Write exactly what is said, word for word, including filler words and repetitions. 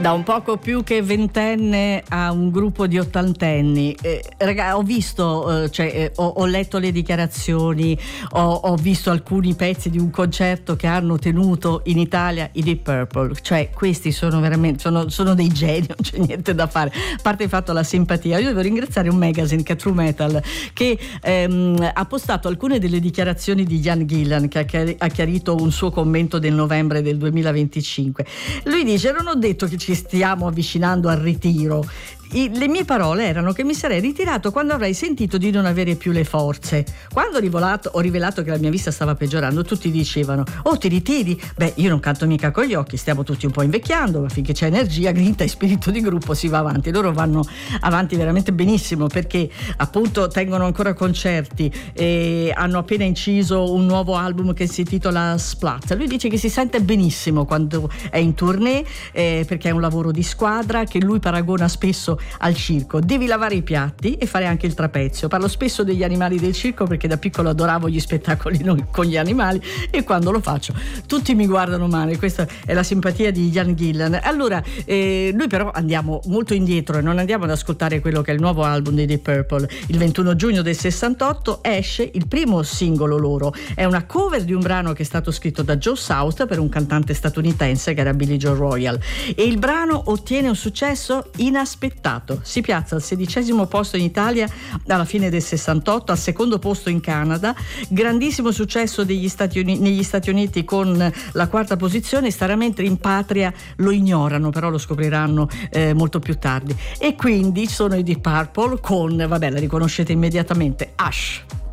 Da un poco più che ventenne a un gruppo di ottantenni. Eh, raga, ho visto, eh, cioè, eh, ho, ho letto le dichiarazioni, ho, ho visto alcuni pezzi di un concerto che hanno tenuto in Italia i Deep Purple. Cioè, questi sono veramente, sono, sono dei geni, non c'è niente da fare. A parte il fatto la simpatia, io devo ringraziare un magazine che è True Metal, che ehm, ha postato alcune delle dichiarazioni di Ian Gillan, che ha chiarito un suo commento del novembre del duemilaventicinque. Lui dice: non ho detto che ci stiamo avvicinando al ritiro. I, le mie parole erano che mi sarei ritirato quando avrei sentito di non avere più le forze. Quando ho rivelato, ho rivelato che la mia vista stava peggiorando, tutti dicevano: oh, ti ritiri? Beh, io non canto mica con gli occhi, stiamo tutti un po' invecchiando, ma finché c'è energia, grinta e spirito di gruppo si va avanti. Loro vanno avanti veramente benissimo, perché appunto tengono ancora concerti e hanno appena inciso un nuovo album che si intitola Splat. Lui dice che si sente benissimo quando è in tournée, eh, perché è un lavoro di squadra che lui paragona spesso al circo. Devi lavare i piatti e fare anche il trapezio. Parlo spesso degli animali del circo perché da piccolo adoravo gli spettacoli con gli animali, e quando lo faccio tutti mi guardano male. Questa è la simpatia di Ian Gillan. Allora eh, noi però andiamo molto indietro e non andiamo ad ascoltare quello che è il nuovo album dei Deep Purple. Il ventuno giugno del sessantotto esce il primo singolo loro, è una cover di un brano che è stato scritto da Joe South per un cantante statunitense che era Billy Joe Royal, e il brano ottiene un successo inaspettato. Si piazza al sedicesimo posto in Italia alla fine del sessantotto, al secondo posto in Canada, grandissimo successo degli Stati Uniti, negli Stati Uniti con la quarta posizione. Stranamente in patria lo ignorano, però lo scopriranno eh, molto più tardi. E quindi sono i Deep Purple con, vabbè, la riconoscete immediatamente, Hush.